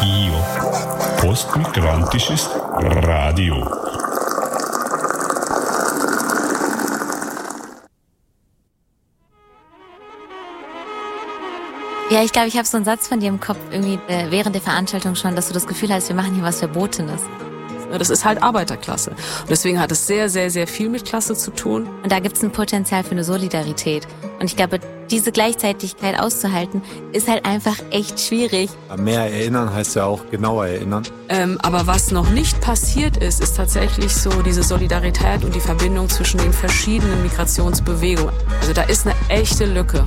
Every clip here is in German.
PMIO. Postmigrantisches Radio. Ja, ich glaube, ich habe so einen Satz von dir im Kopf irgendwie während der Veranstaltung schon, dass du das Gefühl hast, wir machen hier was Verbotenes. Das ist halt Arbeiterklasse. Und deswegen hat es sehr, sehr, sehr viel mit Klasse zu tun. Und da gibt es ein Potenzial für eine Solidarität. Und ich glaube, diese Gleichzeitigkeit auszuhalten, ist halt einfach echt schwierig. Mehr erinnern heißt ja auch genauer erinnern. Aber was noch nicht passiert ist, ist tatsächlich so diese Solidarität und die Verbindung zwischen den verschiedenen Migrationsbewegungen. Also da ist eine echte Lücke.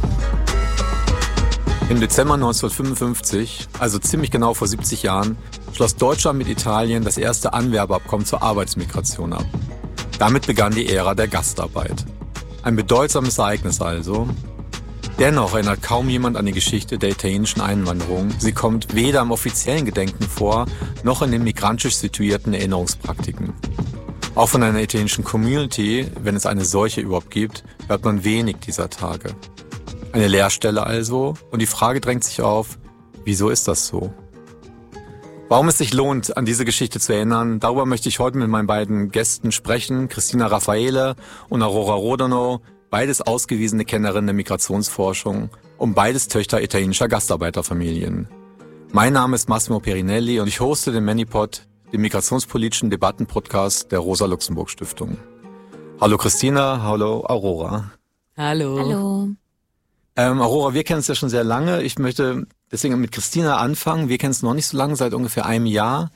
Im Dezember 1955, also ziemlich genau vor 70 Jahren, schloss Deutschland mit Italien das erste Anwerbeabkommen zur Arbeitsmigration ab. Damit begann die Ära der Gastarbeit. Ein bedeutsames Ereignis also. Dennoch erinnert kaum jemand an die Geschichte der italienischen Einwanderung. Sie kommt weder im offiziellen Gedenken vor, noch in den migrantisch situierten Erinnerungspraktiken. Auch von einer italienischen Community, wenn es eine solche überhaupt gibt, hört man wenig dieser Tage. Eine Leerstelle also, und die Frage drängt sich auf, wieso ist das so? Warum es sich lohnt, an diese Geschichte zu erinnern, darüber möchte ich heute mit meinen beiden Gästen sprechen, Cristina Raffaele und Aurora Rodano, beides ausgewiesene Kennerinnen der Migrationsforschung und beides Töchter italienischer Gastarbeiterfamilien. Mein Name ist Massimo Perinelli und ich hoste den Manipod, den migrationspolitischen Debattenpodcast der Rosa-Luxemburg-Stiftung. Hallo Cristina, hallo Aurora. Hallo. Hallo. Aurora, wir kennen es ja schon sehr lange. Ich möchte deswegen mit Cristina anfangen. Wir kennen es noch nicht so lange, seit ungefähr einem Jahr.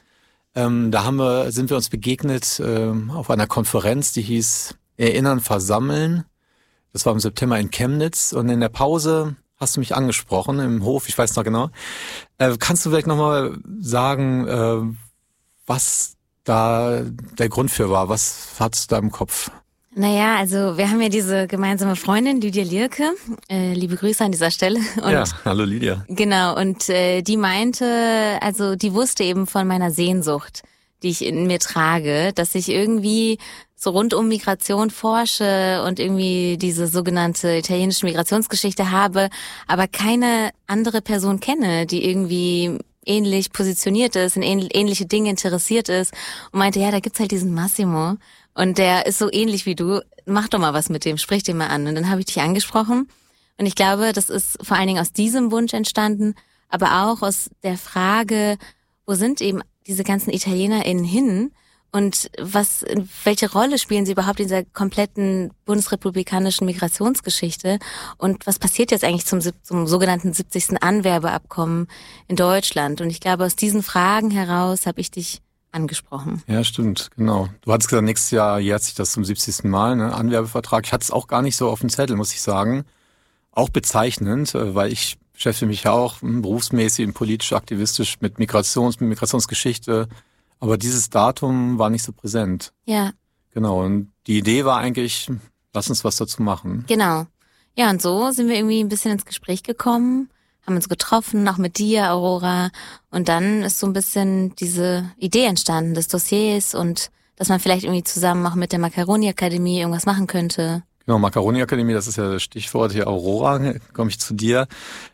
Da sind wir uns begegnet auf einer Konferenz, die hieß Erinnern, Versammeln. Das war im September in Chemnitz. Und in der Pause hast du mich angesprochen im Hof, ich weiß noch genau. Kannst du vielleicht nochmal sagen, was da der Grund für war? Was hattest du da im Kopf? Naja, also wir haben ja diese gemeinsame Freundin, Lydia Lierke. Liebe Grüße an dieser Stelle. Und ja, hallo Lydia. Genau, und die meinte, also die wusste eben von meiner Sehnsucht, die ich in mir trage, dass ich irgendwie so rund um Migration forsche und irgendwie diese sogenannte italienische Migrationsgeschichte habe, aber keine andere Person kenne, die irgendwie ähnlich positioniert ist, in ähnliche Dinge interessiert ist und meinte, ja, da gibt's halt diesen Massimo und der ist so ähnlich wie du, mach doch mal was mit dem, sprich den mal an. Und dann habe ich dich angesprochen und ich glaube, das ist vor allen Dingen aus diesem Wunsch entstanden, aber auch aus der Frage, wo sind eben diese ganzen ItalienerInnen hin und welche Rolle spielen sie überhaupt in dieser kompletten bundesrepublikanischen Migrationsgeschichte und was passiert jetzt eigentlich zum sogenannten 70. Anwerbeabkommen in Deutschland? Und ich glaube, aus diesen Fragen heraus habe ich dich angesprochen. Ja, stimmt, genau. Du hattest gesagt, nächstes Jahr jährt sich das zum 70. Mal, ne? Anwerbevertrag. Ich hatte es auch gar nicht so auf dem Zettel, muss ich sagen. Auch bezeichnend, weil ich beschäftige mich ja auch berufsmäßig und politisch aktivistisch mit Migrationsgeschichte. Aber dieses Datum war nicht so präsent. Ja. Genau, und die Idee war eigentlich, lass uns was dazu machen. Genau. Ja, und so sind wir irgendwie ein bisschen ins Gespräch gekommen, haben uns getroffen, auch mit dir, Aurora. Und dann ist so ein bisschen diese Idee entstanden des Dossiers und dass man vielleicht irgendwie zusammen auch mit der Macaroni-Akademie irgendwas machen könnte. Genau, Macaroni-Akademie, das ist ja das Stichwort hier. Aurora, komme ich zu dir.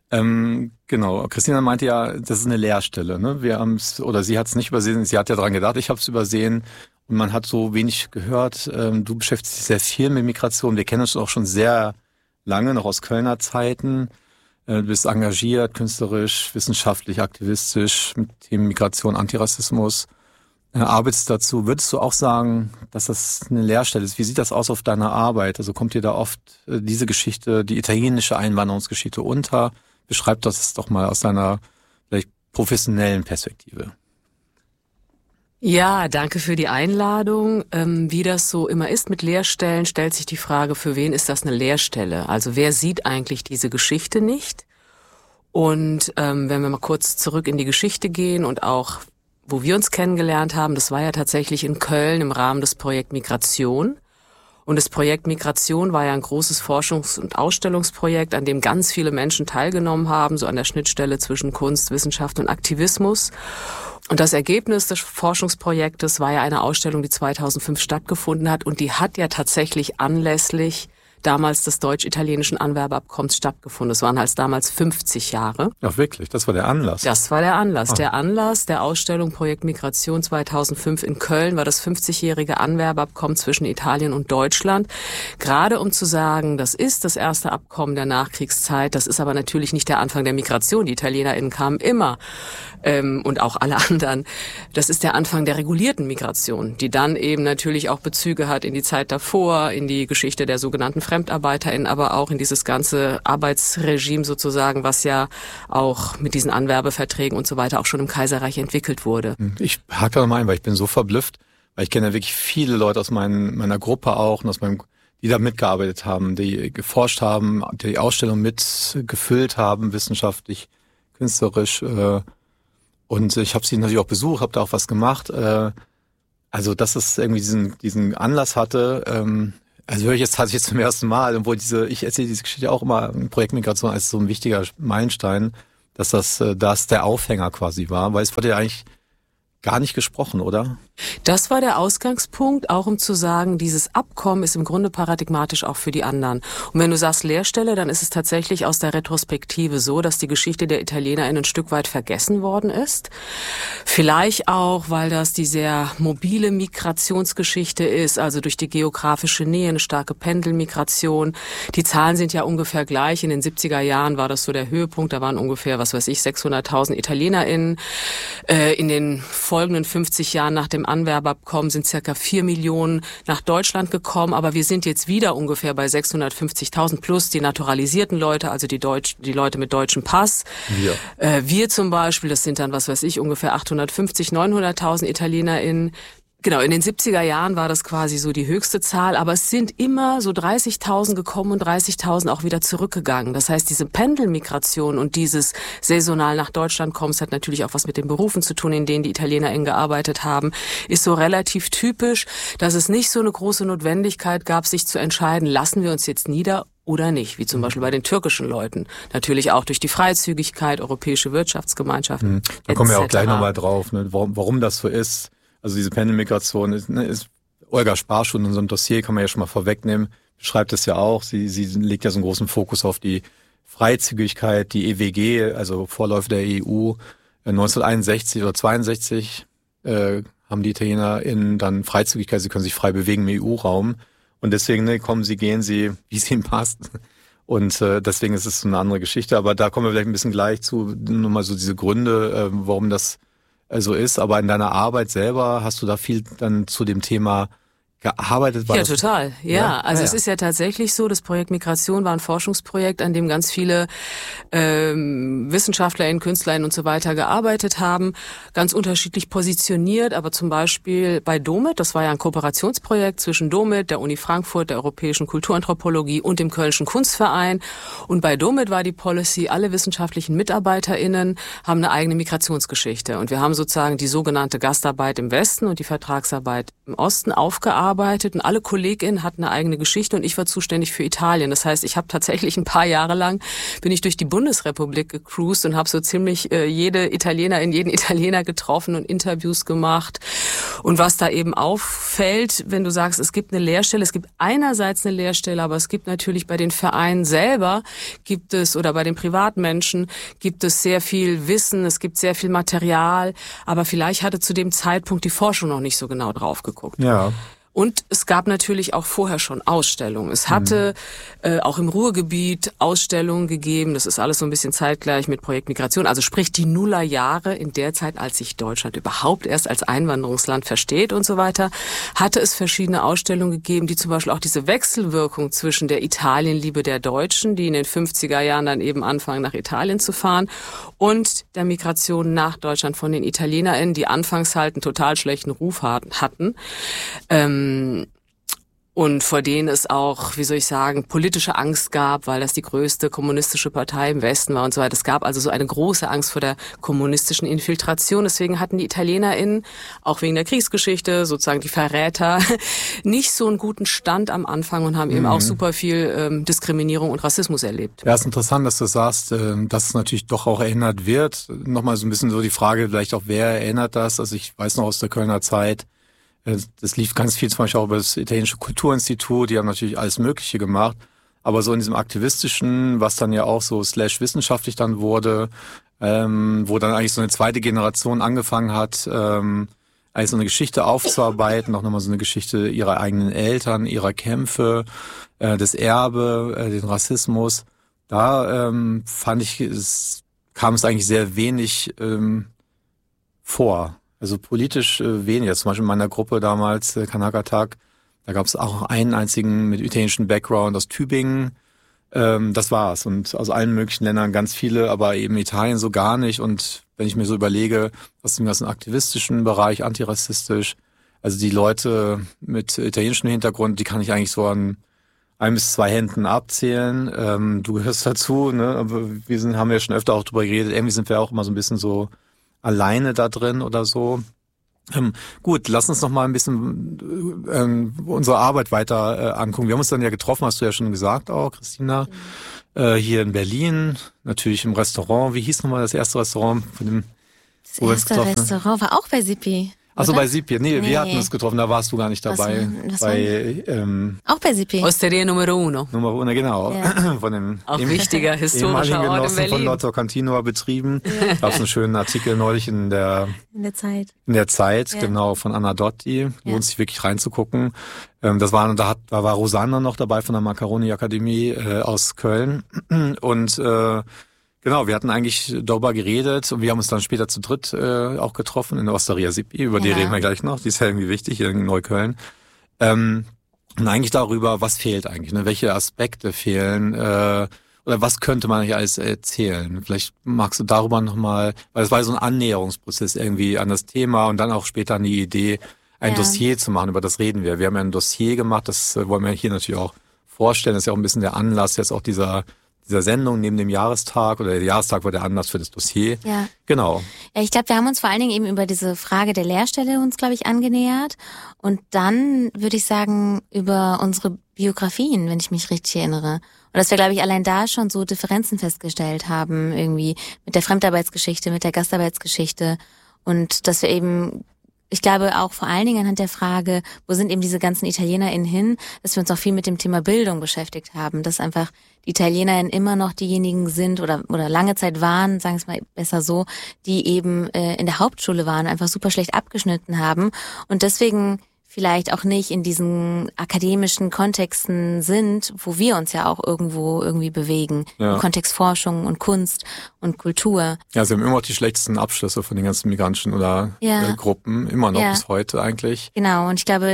Genau, Cristina meinte ja, das ist eine Leerstelle. Ne? Sie hat es nicht übersehen, sie hat ja dran gedacht, ich habe es übersehen und man hat so wenig gehört. Du beschäftigst dich sehr viel mit Migration, wir kennen uns auch schon sehr lange, noch aus Kölner Zeiten. Du bist engagiert, künstlerisch, wissenschaftlich, aktivistisch mit Themen Migration, Antirassismus. Arbeitest dazu. Würdest du auch sagen, dass das eine Leerstelle ist? Wie sieht das aus auf deiner Arbeit? Also kommt dir da oft diese Geschichte, die italienische Einwanderungsgeschichte unter? Beschreib das doch mal aus deiner vielleicht professionellen Perspektive. Ja, danke für die Einladung. Wie das so immer ist mit Leerstellen, stellt sich die Frage, für wen ist das eine Leerstelle? Also wer sieht eigentlich diese Geschichte nicht? Und wenn wir mal kurz zurück in die Geschichte gehen und auch, wo wir uns kennengelernt haben, das war ja tatsächlich in Köln im Rahmen des Projekt Migration. Und das Projekt Migration war ja ein großes Forschungs- und Ausstellungsprojekt, an dem ganz viele Menschen teilgenommen haben, so an der Schnittstelle zwischen Kunst, Wissenschaft und Aktivismus. Und das Ergebnis des Forschungsprojektes war ja eine Ausstellung, die 2005 stattgefunden hat. Und die hat ja tatsächlich anlässlich damals des deutsch-italienischen Anwerbeabkommens stattgefunden. Es waren halt damals 50 Jahre. Ach wirklich, das war der Anlass? Das war der Anlass. Der Anlass der Ausstellung Projekt Migration 2005 in Köln war das 50-jährige Anwerbeabkommen zwischen Italien und Deutschland. Gerade um zu sagen, das ist das erste Abkommen der Nachkriegszeit, das ist aber natürlich nicht der Anfang der Migration. Die ItalienerInnen kamen immer und auch alle anderen. Das ist der Anfang der regulierten Migration, die dann eben natürlich auch Bezüge hat in die Zeit davor, in die Geschichte der sogenannten FremdarbeiterInnen, aber auch in dieses ganze Arbeitsregime sozusagen, was ja auch mit diesen Anwerbeverträgen und so weiter auch schon im Kaiserreich entwickelt wurde. Ich hake da mal ein, weil ich bin so verblüfft, weil ich kenne ja wirklich viele Leute aus meiner Gruppe auch und die da mitgearbeitet haben, die geforscht haben, die Ausstellung mitgefüllt haben, wissenschaftlich, künstlerisch. Und ich habe sie natürlich auch besucht, habe da auch was gemacht. Also, dass es irgendwie diesen Anlass hatte, also höre ich jetzt tatsächlich zum ersten Mal, obwohl ich erzähle diese Geschichte auch immer im Projekt Migration als so ein wichtiger Meilenstein, dass das der Aufhänger quasi war, weil es wurde ja eigentlich gar nicht gesprochen, oder? Das war der Ausgangspunkt, auch um zu sagen, dieses Abkommen ist im Grunde paradigmatisch auch für die anderen. Und wenn du sagst Leerstelle, dann ist es tatsächlich aus der Retrospektive so, dass die Geschichte der ItalienerInnen ein Stück weit vergessen worden ist. Vielleicht auch, weil das die sehr mobile Migrationsgeschichte ist, also durch die geografische Nähe, eine starke Pendelmigration. Die Zahlen sind ja ungefähr gleich. In den 70er Jahren war das so der Höhepunkt. Da waren ungefähr, 600.000 ItalienerInnen. In den folgenden 50 Jahren nach dem Anwerbeabkommen sind circa 4 Millionen nach Deutschland gekommen, aber wir sind jetzt wieder ungefähr bei 650.000 plus die naturalisierten Leute, also die Leute mit deutschem Pass. Wir zum Beispiel, das sind dann, ungefähr 850.000, 900.000 ItalienerInnen. Genau, in den 70er Jahren war das quasi so die höchste Zahl, aber es sind immer so 30.000 gekommen und 30.000 auch wieder zurückgegangen. Das heißt, diese Pendelmigration und dieses saisonal nach Deutschland kommen, hat natürlich auch was mit den Berufen zu tun, in denen die ItalienerInnen gearbeitet haben, ist so relativ typisch, dass es nicht so eine große Notwendigkeit gab, sich zu entscheiden, lassen wir uns jetzt nieder oder nicht, wie zum Beispiel bei den türkischen Leuten. Natürlich auch durch die Freizügigkeit, europäische Wirtschaftsgemeinschaften. Da kommen wir auch gleich nochmal drauf, ne, warum das so ist. Also diese Pendelmigration ist Olga Sparsch in unserem Dossier, kann man ja schon mal vorwegnehmen, beschreibt es ja auch. Sie legt ja so einen großen Fokus auf die Freizügigkeit, die EWG, also Vorläufer der EU. 1961 oder 62 haben die ItalienerInnen dann Freizügigkeit, sie können sich frei bewegen im EU-Raum. Und deswegen kommen sie, gehen sie, wie es ihnen passt. Und deswegen ist es so eine andere Geschichte. Aber da kommen wir vielleicht ein bisschen gleich zu, nochmal so diese Gründe, warum das so ist, aber in deiner Arbeit selber hast du da viel dann zu dem Thema gearbeitet? Ja, total. Ja, also es ist ja tatsächlich so, das Projekt Migration war ein Forschungsprojekt, an dem ganz viele WissenschaftlerInnen, KünstlerInnen und so weiter gearbeitet haben, ganz unterschiedlich positioniert, aber zum Beispiel bei DOMIT, das war ja ein Kooperationsprojekt zwischen DOMIT, der Uni Frankfurt, der Europäischen Kulturanthropologie und dem Kölnischen Kunstverein. Und bei DOMIT war die Policy, alle wissenschaftlichen MitarbeiterInnen haben eine eigene Migrationsgeschichte. Und wir haben sozusagen die sogenannte Gastarbeit im Westen und die Vertragsarbeit im Osten aufgearbeitet und alle KollegInnen hatten eine eigene Geschichte und ich war zuständig für Italien. Das heißt, ich habe tatsächlich ein paar Jahre lang, bin ich durch die Bundesrepublik gecruised und habe so ziemlich jeden Italiener getroffen und Interviews gemacht. Und was da eben auffällt, wenn du sagst, es gibt eine Leerstelle, es gibt einerseits eine Leerstelle, aber es gibt natürlich bei den Vereinen selber, oder bei den Privatmenschen, gibt es sehr viel Wissen, es gibt sehr viel Material, aber vielleicht hatte zu dem Zeitpunkt die Forschung noch nicht so genau drauf geguckt. Ja. Und es gab natürlich auch vorher schon Ausstellungen. Es hatte auch im Ruhrgebiet Ausstellungen gegeben. Das ist alles so ein bisschen zeitgleich mit Projekt Migration. Also sprich die Nullerjahre in der Zeit, als sich Deutschland überhaupt erst als Einwanderungsland versteht und so weiter, hatte es verschiedene Ausstellungen gegeben, die zum Beispiel auch diese Wechselwirkung zwischen der Italienliebe der Deutschen, die in den 50er Jahren dann eben anfangen, nach Italien zu fahren, und der Migration nach Deutschland von den ItalienerInnen, die anfangs halt einen total schlechten Ruf hatten. Und vor denen es auch, politische Angst gab, weil das die größte kommunistische Partei im Westen war und so weiter. Es gab also so eine große Angst vor der kommunistischen Infiltration. Deswegen hatten die ItalienerInnen, auch wegen der Kriegsgeschichte, sozusagen die Verräter, nicht so einen guten Stand am Anfang und haben eben auch super viel Diskriminierung und Rassismus erlebt. Ja, ist interessant, dass du sagst, dass es natürlich doch auch erinnert wird. Nochmal so ein bisschen so die Frage, vielleicht auch, wer erinnert das? Also ich weiß noch aus der Kölner Zeit, das lief ganz viel zum Beispiel auch über das Italienische Kulturinstitut, die haben natürlich alles Mögliche gemacht. Aber so in diesem aktivistischen, was dann ja auch so /wissenschaftlich dann wurde, wo dann eigentlich so eine zweite Generation angefangen hat, eigentlich so eine Geschichte aufzuarbeiten, auch nochmal so eine Geschichte ihrer eigenen Eltern, ihrer Kämpfe, das Erbe, den Rassismus. Da fand ich, kam es eigentlich sehr wenig vor. Also politisch weniger. Zum Beispiel in meiner Gruppe damals, Kanaka-Tag, da gab es auch einen einzigen mit italienischem Background aus Tübingen. Das war's. Und aus allen möglichen Ländern ganz viele, aber eben Italien so gar nicht. Und wenn ich mir so überlege, aus dem ganzen aktivistischen Bereich, antirassistisch, also die Leute mit italienischem Hintergrund, die kann ich eigentlich so an 1 bis 2 Händen abzählen. Du gehörst dazu, ne? Aber haben ja schon öfter auch drüber geredet. Irgendwie sind wir auch immer so ein bisschen so alleine da drin oder so. Gut, lass uns noch mal ein bisschen unsere Arbeit weiter angucken. Wir haben uns dann ja getroffen, hast du ja schon gesagt auch, Christina, hier in Berlin, natürlich im Restaurant. Wie hieß nochmal das erste Restaurant? Das erste Restaurant war auch bei Sipi. Achso, bei Sipi. Nee, wir hatten uns getroffen, da warst du gar nicht dabei. Auch bei Sipi. Osteria Numero Uno. Numero Uno, genau. Ja. Von dem auch wichtiger historischer Ort in Berlin. Von Lotto Cantina betrieben. Ja. Gab es einen schönen Artikel neulich in der Zeit. In der Zeit, Ja. genau, von Anna Dotti. Lohnt sich wirklich reinzugucken. Da war Rosanna noch dabei von der Macaroni Akademie aus Köln. Und genau, wir hatten eigentlich darüber geredet und wir haben uns dann später zu dritt auch getroffen in der Osteria Sipi, über die reden wir gleich noch, die ist ja irgendwie wichtig hier in Neukölln. Und eigentlich darüber, was fehlt eigentlich, ne? Welche Aspekte fehlen oder was könnte man eigentlich alles erzählen? Vielleicht magst du darüber nochmal, weil es war so ein Annäherungsprozess irgendwie an das Thema und dann auch später an die Idee, ein Dossier zu machen, über das reden wir. Wir haben ja ein Dossier gemacht, das wollen wir hier natürlich auch vorstellen, das ist ja auch ein bisschen der Anlass jetzt auch dieser Sendung neben dem Jahrestag, oder der Jahrestag war der Anlass für das Dossier. Ja. Genau. Ja, ich glaube, wir haben uns vor allen Dingen eben über diese Frage der Lehrstelle uns, glaube ich, angenähert. Und dann würde ich sagen, über unsere Biografien, wenn ich mich richtig erinnere. Und dass wir, glaube ich, allein da schon so Differenzen festgestellt haben, irgendwie mit der Fremdarbeitsgeschichte, mit der Gastarbeitsgeschichte. Und dass wir eben, ich glaube auch vor allen Dingen anhand der Frage, wo sind eben diese ganzen ItalienerInnen hin, dass wir uns auch viel mit dem Thema Bildung beschäftigt haben, dass einfach die ItalienerInnen immer noch diejenigen sind oder lange Zeit waren, sagen wir es mal besser so, die eben in der Hauptschule waren, einfach super schlecht abgeschnitten haben und deswegen vielleicht auch nicht in diesen akademischen Kontexten sind, wo wir uns ja auch irgendwo irgendwie bewegen. Ja. Im Kontext Forschung und Kunst und Kultur. Ja, sie haben immer noch die schlechtesten Abschlüsse von den ganzen migrantischen oder Gruppen, immer noch bis heute eigentlich. Genau, und ich glaube,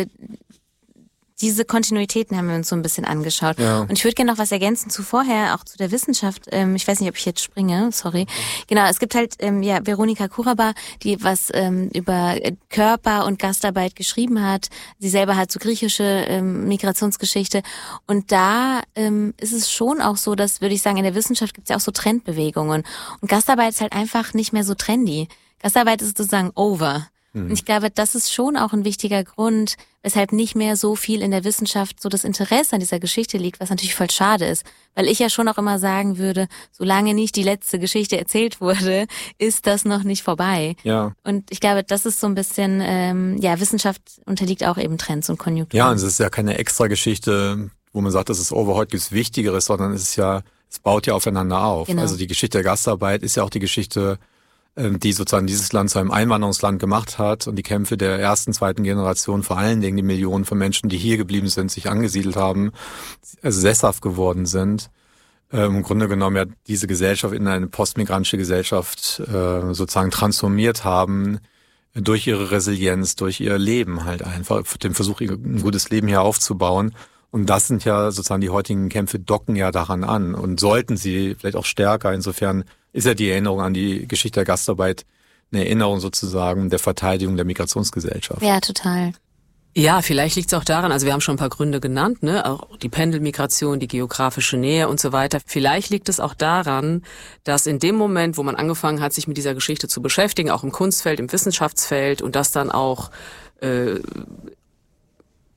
diese Kontinuitäten haben wir uns so ein bisschen angeschaut. Ja. Und ich würde gerne noch was ergänzen zu vorher, auch zu der Wissenschaft. Ich weiß nicht, ob ich jetzt springe, sorry. Genau, es gibt halt Veronika Kuraba, die was über Körper und Gastarbeit geschrieben hat. Sie selber hat so griechische Migrationsgeschichte. Und da ist es schon auch so, dass, würde ich sagen, in der Wissenschaft gibt es ja auch so Trendbewegungen. Und Gastarbeit ist halt einfach nicht mehr so trendy. Gastarbeit ist sozusagen over. Und ich glaube, das ist schon auch ein wichtiger Grund, weshalb nicht mehr so viel in der Wissenschaft so das Interesse an dieser Geschichte liegt, was natürlich voll schade ist. Weil ich ja schon auch immer sagen würde, solange nicht die letzte Geschichte erzählt wurde, ist das noch nicht vorbei. Ja. Und ich glaube, das ist so ein bisschen, Wissenschaft unterliegt auch eben Trends und Konjunkturen. Ja, und es ist ja keine extra Geschichte, wo man sagt, das ist over, heute gibt's Wichtigeres, sondern es baut ja aufeinander auf. Genau. Also die Geschichte der Gastarbeit ist ja auch die Geschichte, die sozusagen dieses Land zu einem Einwanderungsland gemacht hat und die Kämpfe der ersten, zweiten Generation, vor allen Dingen die Millionen von Menschen, die hier geblieben sind, sich angesiedelt haben, also sesshaft geworden sind, im Grunde genommen ja diese Gesellschaft in eine postmigrantische Gesellschaft sozusagen transformiert haben, durch ihre Resilienz, durch ihr Leben halt einfach, den Versuch, ein gutes Leben hier aufzubauen. Und das sind ja sozusagen die heutigen Kämpfe, docken ja daran an und sollten sie vielleicht auch stärker. Insofern ist ja die Erinnerung an die Geschichte der Gastarbeit eine Erinnerung sozusagen der Verteidigung der Migrationsgesellschaft. Ja, total. Ja, vielleicht liegt es auch daran, also wir haben schon ein paar Gründe genannt, ne, auch die Pendelmigration, die geografische Nähe und so weiter. Vielleicht liegt es auch daran, dass in dem Moment, wo man angefangen hat, sich mit dieser Geschichte zu beschäftigen, auch im Kunstfeld, im Wissenschaftsfeld und das dann auch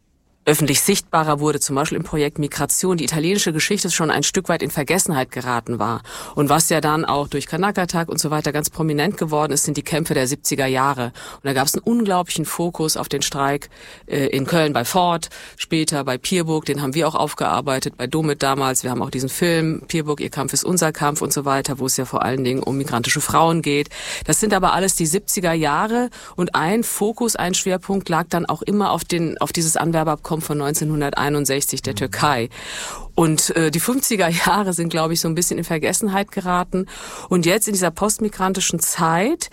öffentlich sichtbarer wurde, zum Beispiel im Projekt Migration. Die italienische Geschichte schon ein Stück weit in Vergessenheit geraten war. Und was ja dann auch durch Kanaka-Tag und so weiter ganz prominent geworden ist, sind die Kämpfe der 70er Jahre. Und da gab es einen unglaublichen Fokus auf den Streik in Köln bei Ford, später bei Pierburg, den haben wir auch aufgearbeitet, bei Domit damals. Wir haben auch diesen Film, Pierburg, ihr Kampf ist unser Kampf und so weiter, wo es ja vor allen Dingen um migrantische Frauen geht. Das sind aber alles die 70er Jahre und ein Fokus, ein Schwerpunkt lag dann auch immer auf dieses Anwerbeabkommen von 1961 der Türkei. Und die 50er Jahre sind, glaube ich, so ein bisschen in Vergessenheit geraten. Und jetzt in dieser postmigrantischen Zeit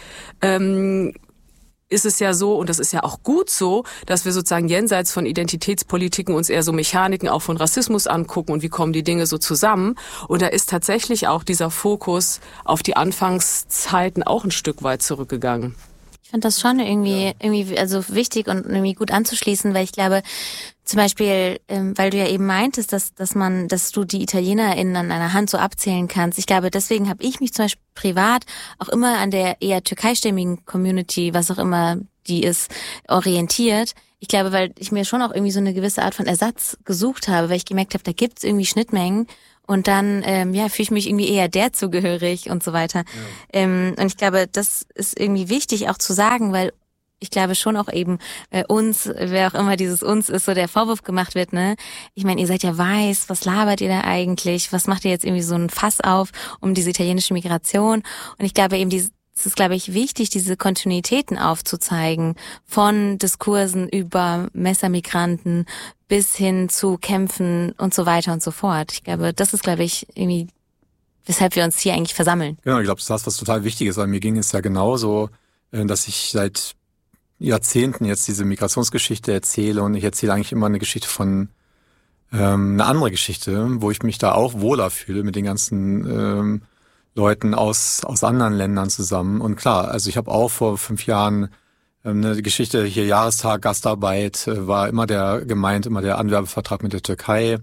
ist es ja so, und das ist ja auch gut so, dass wir sozusagen jenseits von Identitätspolitiken uns eher so Mechaniken auch von Rassismus angucken und wie kommen die Dinge so zusammen. Und da ist tatsächlich auch dieser Fokus auf die Anfangszeiten auch ein Stück weit zurückgegangen. Ich fand das schon irgendwie also wichtig und irgendwie gut anzuschließen, weil ich glaube, zum Beispiel, weil du ja eben meintest, dass du die ItalienerInnen an einer Hand so abzählen kannst. Ich glaube, deswegen habe ich mich zum Beispiel privat auch immer an der eher türkeistämmigen Community, was auch immer die ist, orientiert. Ich glaube, weil ich mir schon auch irgendwie so eine gewisse Art von Ersatz gesucht habe, weil ich gemerkt habe, da gibt's irgendwie Schnittmengen. Und dann fühle ich mich irgendwie eher der zugehörig und so weiter. Ja. Und ich glaube, das ist irgendwie wichtig auch zu sagen, weil ich glaube schon auch eben uns, wer auch immer dieses uns ist, so der Vorwurf gemacht wird, ne? Ich meine, ihr seid ja weiß, was labert ihr da eigentlich? Was macht ihr jetzt irgendwie so ein Fass auf um diese italienische Migration? Und ich glaube eben, es ist, glaube ich, wichtig, diese Kontinuitäten aufzuzeigen, von Diskursen über Messermigranten bis hin zu Kämpfen und so weiter und so fort. Ich glaube, das ist, glaube ich, irgendwie, weshalb wir uns hier eigentlich versammeln. Genau, ich glaube, das ist was total Wichtiges, weil mir ging es ja genauso, dass ich seit Jahrzehnten jetzt diese Migrationsgeschichte erzähle und ich erzähle eigentlich immer eine Geschichte von eine andere Geschichte, wo ich mich da auch wohler fühle mit den ganzen Leuten aus anderen Ländern zusammen. Und klar, also ich habe auch vor 5 Jahren eine Geschichte hier, Jahrestag, Gastarbeit, war immer der Anwerbevertrag mit der Türkei.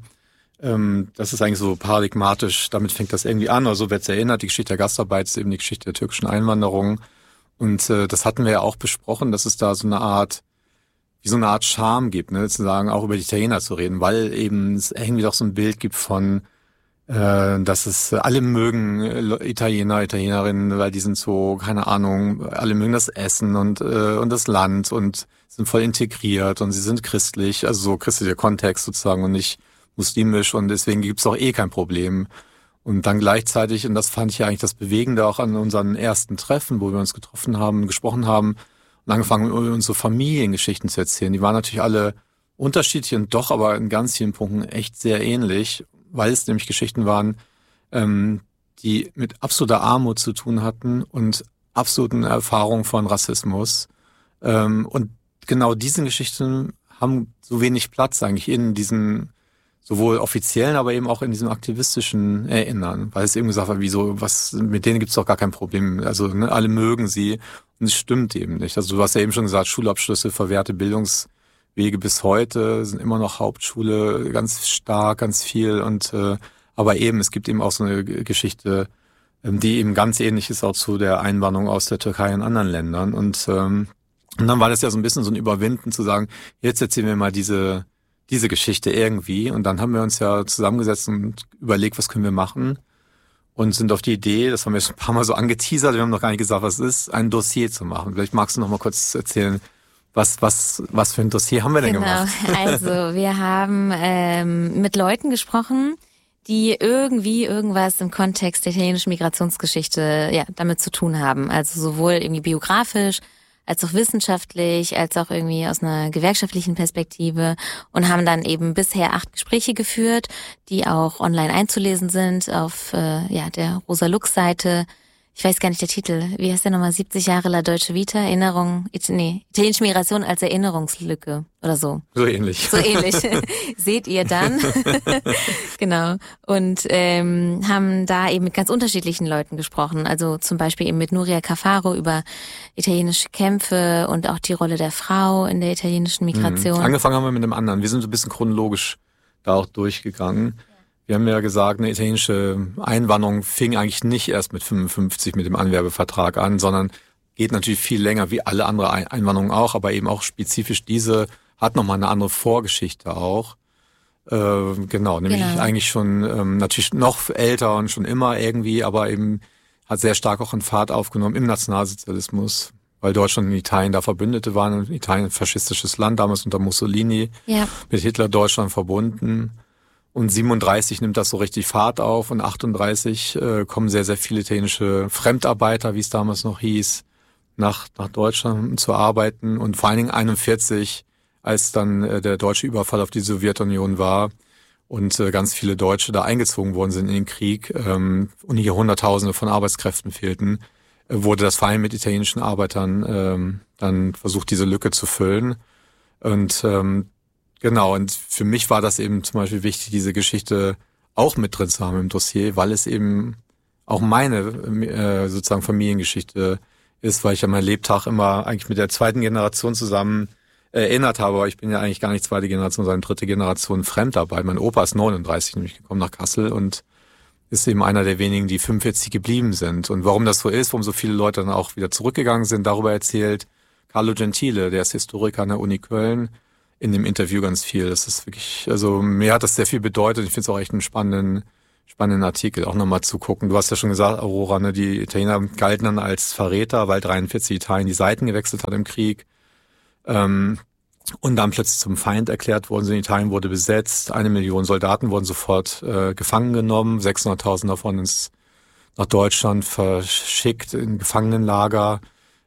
Das ist eigentlich so paradigmatisch, damit fängt das irgendwie an, oder so wird's erinnert. Die Geschichte der Gastarbeit ist eben die Geschichte der türkischen Einwanderung. Und das hatten wir ja auch besprochen, dass es da so eine Art Charme gibt, ne, zu sagen, auch über die Italiener zu reden, weil eben es irgendwie doch so ein Bild gibt von dass es alle mögen Italiener, Italienerinnen, weil die sind so, keine Ahnung, alle mögen das Essen und das Land und sind voll integriert und sie sind christlich, also so christlicher Kontext sozusagen und nicht muslimisch und deswegen gibt's auch kein Problem. Und dann gleichzeitig, und das fand ich ja eigentlich das Bewegende auch an unseren ersten Treffen, wo wir uns getroffen haben, gesprochen haben und angefangen unsere Familiengeschichten zu erzählen. Die waren natürlich alle unterschiedlich und doch aber in ganz vielen Punkten echt sehr ähnlich, weil es nämlich Geschichten waren, die mit absoluter Armut zu tun hatten und absoluten Erfahrungen von Rassismus. Und genau diese Geschichten haben so wenig Platz eigentlich in diesen sowohl offiziellen, aber eben auch in diesem aktivistischen Erinnern, weil es eben gesagt wird, wieso, mit denen gibt's doch gar kein Problem. Also ne, alle mögen sie und es stimmt eben nicht. Also du hast ja eben schon gesagt, Schulabschlüsse, verwehrte Bildungswege bis heute sind immer noch Hauptschule, ganz stark, ganz viel und aber eben, es gibt eben auch so eine Geschichte, die eben ganz ähnlich ist auch zu der Einwanderung aus der Türkei und anderen Ländern und dann war das ja so ein bisschen so ein Überwinden zu sagen, jetzt erzählen wir mal diese Geschichte irgendwie und dann haben wir uns ja zusammengesetzt und überlegt, was können wir machen und sind auf die Idee, das haben wir schon ein paar Mal so angeteasert, wir haben noch gar nicht gesagt, was es ist, ein Dossier zu machen. Vielleicht magst du noch mal kurz erzählen, was für ein Dossier haben wir denn gemacht? Also wir haben mit Leuten gesprochen, die irgendwie irgendwas im Kontext der italienischen Migrationsgeschichte ja damit zu tun haben. Also sowohl irgendwie biografisch, als auch wissenschaftlich, als auch irgendwie aus einer gewerkschaftlichen Perspektive und haben dann eben bisher 8 Gespräche geführt, die auch online einzulesen sind auf der Rosa-Lux-Seite. Ich weiß gar nicht der Titel. Wie heißt der nochmal? 70 Jahre La Deutsche Vita, italienische Migration als Erinnerungslücke oder so. So ähnlich. So ähnlich. Seht ihr dann. Genau. Und haben da eben mit ganz unterschiedlichen Leuten gesprochen. Also zum Beispiel eben mit Nuria Cafaro über italienische Kämpfe und auch die Rolle der Frau in der italienischen Migration. Angefangen haben wir mit einem anderen. Wir sind so ein bisschen chronologisch da auch durchgegangen. Wir haben ja gesagt, eine italienische Einwanderung fing eigentlich nicht erst mit 55 mit dem Anwerbevertrag an, sondern geht natürlich viel länger wie alle andere Einwanderungen auch, aber eben auch spezifisch diese hat nochmal eine andere Vorgeschichte auch. Genau, nämlich eigentlich schon natürlich noch älter und schon immer irgendwie, aber eben hat sehr stark auch einen Fahrt aufgenommen im Nationalsozialismus, weil Deutschland und Italien da Verbündete waren und Italien ein faschistisches Land, damals unter Mussolini, mit Hitler Deutschland verbunden. Und 37 nimmt das so richtig Fahrt auf und 38 kommen sehr, sehr viele italienische Fremdarbeiter, wie es damals noch hieß, nach Deutschland zu arbeiten. Und vor allen Dingen 41, als dann der deutsche Überfall auf die Sowjetunion war und ganz viele Deutsche da eingezogen worden sind in den Krieg und hier Hunderttausende von Arbeitskräften fehlten, wurde das vor allem mit italienischen Arbeitern dann versucht, diese Lücke zu füllen. Und genau, und für mich war das eben zum Beispiel wichtig, diese Geschichte auch mit drin zu haben im Dossier, weil es eben auch meine sozusagen Familiengeschichte ist, weil ich ja meinen Lebtag immer eigentlich mit der zweiten Generation zusammen erinnert habe, aber ich bin ja eigentlich gar nicht zweite Generation, sondern dritte Generation Fremdarbeit. Mein Opa ist 39 nämlich gekommen nach Kassel und ist eben einer der wenigen, die 45 geblieben sind. Und warum das so ist, warum so viele Leute dann auch wieder zurückgegangen sind, darüber erzählt Carlo Gentile, der ist Historiker an der Uni Köln, in dem Interview ganz viel. Das ist wirklich, also mir hat das sehr viel bedeutet. Ich finde es auch echt einen spannenden Artikel, auch nochmal zu gucken. Du hast ja schon gesagt, Aurora, ne, die Italiener galten dann als Verräter, weil 43 Italien die Seiten gewechselt hat im Krieg. Und dann plötzlich zum Feind erklärt worden sind. Italien wurde besetzt, 1 Million Soldaten wurden sofort gefangen genommen, 600.000 davon nach Deutschland verschickt in Gefangenenlager,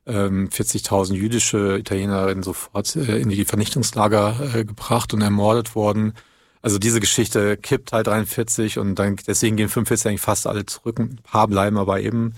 40.000 jüdische Italienerinnen sofort in die Vernichtungslager gebracht und ermordet worden. Also diese Geschichte kippt halt 43 und dann deswegen gehen 45 eigentlich fast alle zurück. Ein paar bleiben aber eben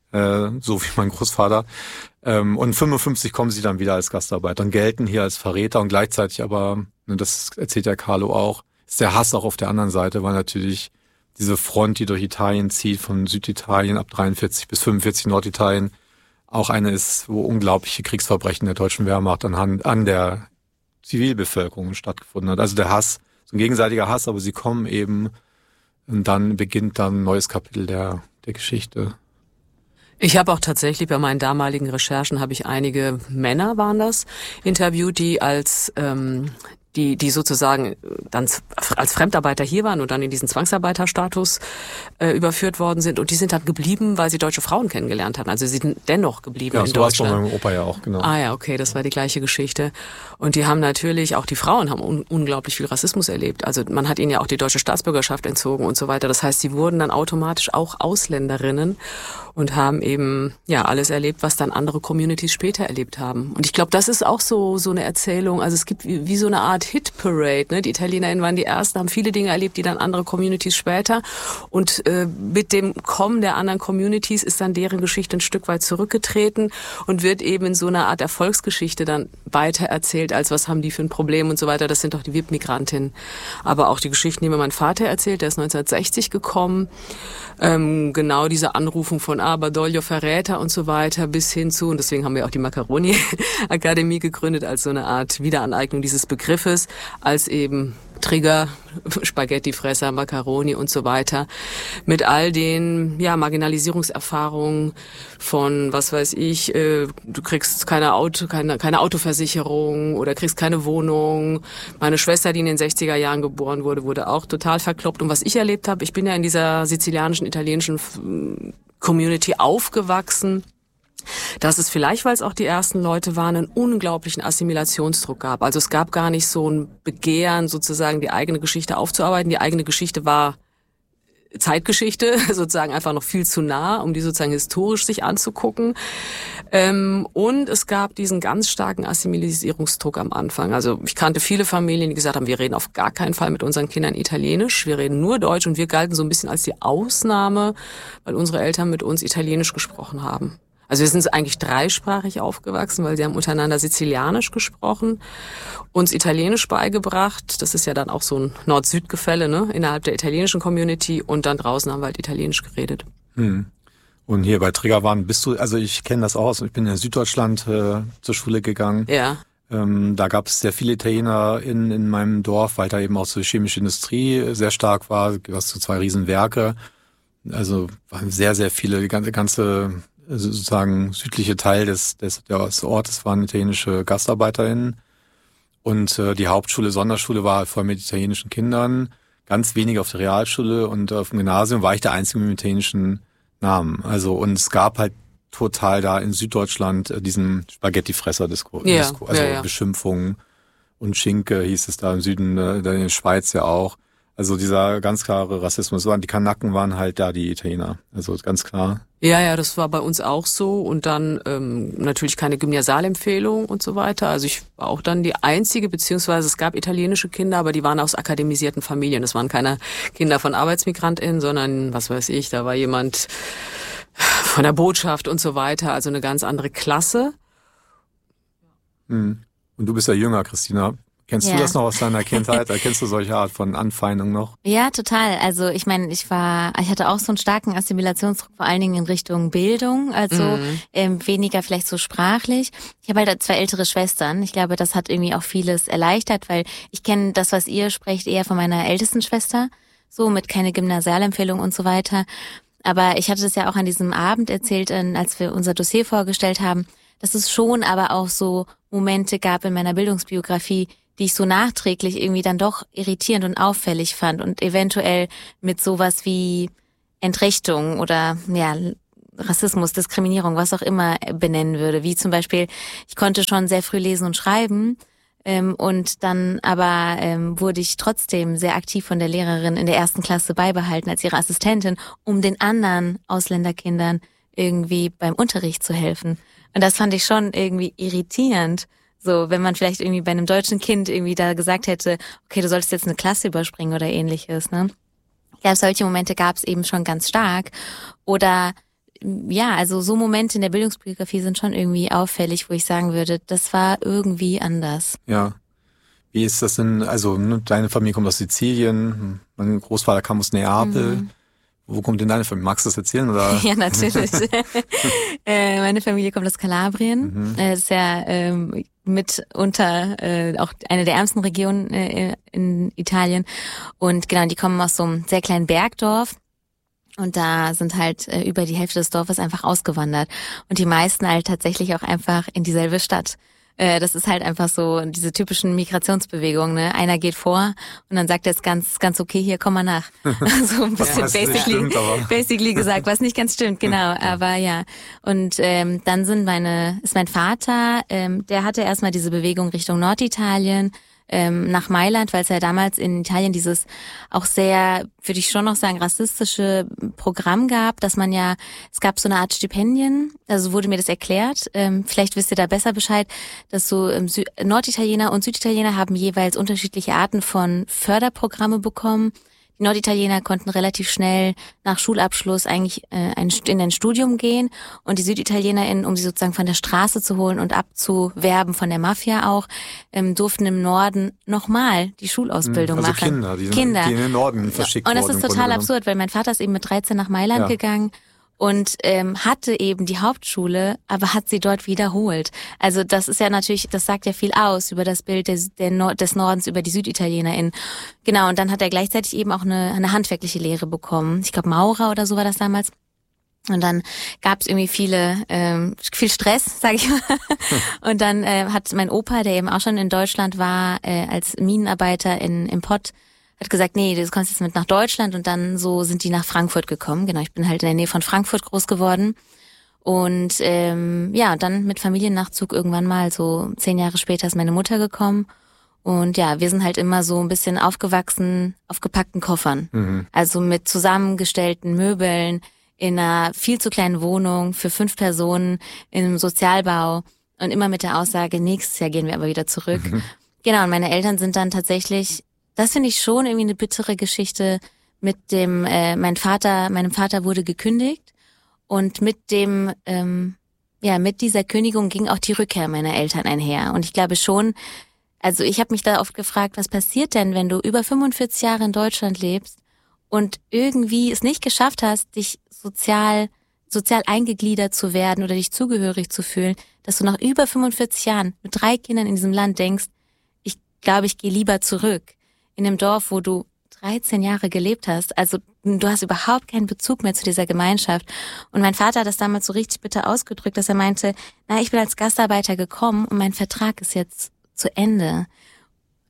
so wie mein Großvater. Und 55 kommen sie dann wieder als Gastarbeiter und gelten hier als Verräter und gleichzeitig aber, und das erzählt ja Carlo auch, ist der Hass auch auf der anderen Seite, weil natürlich diese Front, die durch Italien zieht, von Süditalien ab 43 bis 45 Norditalien, auch eine ist, wo unglaubliche Kriegsverbrechen der deutschen Wehrmacht an der Zivilbevölkerung stattgefunden hat. Also der Hass, so ein gegenseitiger Hass, aber sie kommen eben und dann beginnt dann ein neues Kapitel der Geschichte. Ich habe auch tatsächlich bei meinen damaligen Recherchen habe ich einige Männer waren das interviewt, die als die sozusagen dann als Fremdarbeiter hier waren und dann in diesen Zwangsarbeiterstatus überführt worden sind und die sind dann geblieben, weil sie deutsche Frauen kennengelernt hatten. Also sie sind dennoch geblieben in Deutschland. Ja, so war es bei meinem Opa ja auch, genau. Ah ja, okay, das war die gleiche Geschichte. Und die haben natürlich, auch die Frauen haben unglaublich viel Rassismus erlebt. Also man hat ihnen ja auch die deutsche Staatsbürgerschaft entzogen und so weiter. Das heißt, sie wurden dann automatisch auch Ausländerinnen und haben eben ja alles erlebt, was dann andere Communities später erlebt haben. Und ich glaube, das ist auch so eine Erzählung. Also es gibt wie so eine Art Hit-Parade. Ne? Die ItalienerInnen waren die Ersten, haben viele Dinge erlebt, die dann andere Communities später. Und mit dem Kommen der anderen Communities ist dann deren Geschichte ein Stück weit zurückgetreten und wird eben in so einer Art Erfolgsgeschichte dann weiter erzählt, als was haben die für ein Problem und so weiter. Das sind doch die VIP-Migrantinnen. Aber auch die Geschichten, die mir mein Vater erzählt, der ist 1960 gekommen. Genau diese Anrufung von Badoglio Verräter und so weiter bis hin zu, und deswegen haben wir auch die Macaroni-Akademie gegründet, als so eine Art Wiederaneignung dieses Begriffes, als eben Trigger, Spaghettifresser, Macaroni und so weiter, mit all den Marginalisierungserfahrungen von, was weiß ich, du kriegst keine Autoversicherung oder kriegst keine Wohnung. Meine Schwester, die in den 60er Jahren geboren wurde auch total verkloppt. Und was ich erlebt habe, ich bin ja in dieser sizilianischen, italienischen Community aufgewachsen, dass es vielleicht, weil es auch die ersten Leute waren, einen unglaublichen Assimilationsdruck gab. Also es gab gar nicht so ein Begehren, sozusagen die eigene Geschichte aufzuarbeiten. Die eigene Geschichte war Zeitgeschichte, sozusagen einfach noch viel zu nah, um die sozusagen historisch sich anzugucken. Und es gab diesen ganz starken Assimilisierungsdruck am Anfang. Also ich kannte viele Familien, die gesagt haben, wir reden auf gar keinen Fall mit unseren Kindern Italienisch, wir reden nur Deutsch, und wir galten so ein bisschen als die Ausnahme, weil unsere Eltern mit uns Italienisch gesprochen haben. Also wir sind eigentlich dreisprachig aufgewachsen, weil sie haben untereinander Sizilianisch gesprochen, uns Italienisch beigebracht. Das ist ja dann auch so ein Nord-Süd-Gefälle, ne, innerhalb der italienischen Community, und dann draußen haben wir halt Italienisch geredet. Und hier bei Triggerwarn also ich kenne das auch, ich bin in Süddeutschland zur Schule gegangen. Ja. Da gab es sehr viele Italiener in meinem Dorf, weil da eben auch so die chemische Industrie sehr stark war. Du hast so 2 Riesenwerke. Also waren sehr, sehr viele, die ganze sozusagen südliche Teil des Ortes waren italienische GastarbeiterInnen. Und die Hauptschule, Sonderschule war halt voll mit italienischen Kindern, ganz wenig auf der Realschule und auf dem Gymnasium war ich der Einzige mit dem italienischen Namen. Also und es gab halt total da in Süddeutschland diesen Spaghettifresser-Diskurs, Beschimpfungen und Schinke hieß es da im Süden, in der Schweiz ja auch. Also dieser ganz klare Rassismus. Die Kanaken waren halt da die Italiener, also ganz klar. Ja, das war bei uns auch so und dann natürlich keine Gymnasialempfehlung und so weiter. Also ich war auch dann die Einzige, beziehungsweise es gab italienische Kinder, aber die waren aus akademisierten Familien. Das waren keine Kinder von ArbeitsmigrantInnen, sondern, was weiß ich, da war jemand von der Botschaft und so weiter, also eine ganz andere Klasse. Und du bist ja jünger, Christina. Kennst du das noch aus deiner Kindheit? Kennst du solche Art von Anfeindung noch? Ja, total. Also ich meine, ich hatte auch so einen starken Assimilationsdruck, vor allen Dingen in Richtung Bildung, also weniger vielleicht so sprachlich. Ich habe halt 2 ältere Schwestern. Ich glaube, das hat irgendwie auch vieles erleichtert, weil ich kenne das, was ihr sprecht, eher von meiner ältesten Schwester, so mit keine Gymnasialempfehlung und so weiter. Aber ich hatte das ja auch an diesem Abend erzählt, als wir unser Dossier vorgestellt haben, dass es schon aber auch so Momente gab in meiner Bildungsbiografie, die ich so nachträglich irgendwie dann doch irritierend und auffällig fand und eventuell mit sowas wie Entrechtung oder Rassismus, Diskriminierung, was auch immer benennen würde. Wie zum Beispiel, ich konnte schon sehr früh lesen und schreiben und dann aber wurde ich trotzdem sehr aktiv von der Lehrerin in der 1. Klasse beibehalten als ihre Assistentin, um den anderen Ausländerkindern irgendwie beim Unterricht zu helfen. Und das fand ich schon irgendwie irritierend. So, wenn man vielleicht irgendwie bei einem deutschen Kind irgendwie da gesagt hätte, okay, du solltest jetzt eine Klasse überspringen oder ähnliches, ne? Ich glaube, solche Momente gab es eben schon ganz stark. Oder also so Momente in der Bildungsbiografie sind schon irgendwie auffällig, wo ich sagen würde, das war irgendwie anders. Ja. Wie ist das denn, also deine Familie kommt aus Sizilien, mein Großvater kam aus Neapel. Wo kommt denn deine Familie? Magst du das erzählen? Oder? Ja, natürlich. Meine Familie kommt aus Kalabrien. Das ist ja mitunter auch eine der ärmsten Regionen in Italien. Und genau, die kommen aus so einem sehr kleinen Bergdorf. Und da sind halt über die Hälfte des Dorfes einfach ausgewandert. Und die meisten halt tatsächlich auch einfach in dieselbe Stadt. Das ist halt einfach so diese typischen Migrationsbewegungen, ne? Einer geht vor und dann sagt er jetzt ganz okay, hier, komm mal nach. So ein bisschen basically gesagt, was nicht ganz stimmt, genau, aber ja. Und dann ist mein Vater, der hatte erstmal diese Bewegung Richtung Norditalien, nach Mailand, weil es ja damals in Italien dieses auch sehr, würde ich schon noch sagen, rassistische Programm gab, dass man es gab so eine Art Stipendien, also wurde mir das erklärt, vielleicht wisst ihr da besser Bescheid, dass so Norditaliener und Süditaliener haben jeweils unterschiedliche Arten von Förderprogramme bekommen. Die Norditaliener konnten relativ schnell nach Schulabschluss eigentlich in ein Studium gehen und die SüditalienerInnen, um sie sozusagen von der Straße zu holen und abzuwerben von der Mafia auch, durften im Norden nochmal die Schulausbildung machen. Kinder, die in den Norden verschickt wurden. Und das ist total absurd, weil mein Vater ist eben mit 13 nach Mailand gegangen und hatte eben die Hauptschule, aber hat sie dort wiederholt. Also das ist ja natürlich, das sagt ja viel aus über das Bild des Nordens, über die SüditalienerInnen. Genau, und dann hat er gleichzeitig eben auch eine handwerkliche Lehre bekommen. Ich glaube Maurer oder so war das damals. Und dann gab es irgendwie viel Stress, sag ich mal. Und dann hat mein Opa, der eben auch schon in Deutschland war, als Minenarbeiter im Pott, hat gesagt, nee, du kommst jetzt mit nach Deutschland und dann so sind die nach Frankfurt gekommen. Genau, ich bin halt in der Nähe von Frankfurt groß geworden. Und dann mit Familiennachzug irgendwann mal, so 10 Jahre später ist meine Mutter gekommen. Und ja, wir sind halt immer so ein bisschen aufgewachsen auf gepackten Koffern. Also mit zusammengestellten Möbeln in einer viel zu kleinen Wohnung für 5 Personen in einem Sozialbau und immer mit der Aussage, nächstes Jahr gehen wir aber wieder zurück. Genau, und meine Eltern sind dann tatsächlich, das finde ich schon irgendwie eine bittere Geschichte mit dem, meinem Vater wurde gekündigt und mit dieser Kündigung ging auch die Rückkehr meiner Eltern einher. Und ich glaube schon, also ich habe mich da oft gefragt, was passiert denn, wenn du über 45 Jahre in Deutschland lebst und irgendwie es nicht geschafft hast, dich sozial eingegliedert zu werden oder dich zugehörig zu fühlen, dass du nach über 45 Jahren mit 3 Kindern in diesem Land denkst, ich glaube, ich gehe lieber zurück. In einem Dorf, wo du 13 Jahre gelebt hast. Also du hast überhaupt keinen Bezug mehr zu dieser Gemeinschaft. Und mein Vater hat das damals so richtig bitter ausgedrückt, dass er meinte, ich bin als Gastarbeiter gekommen und mein Vertrag ist jetzt zu Ende.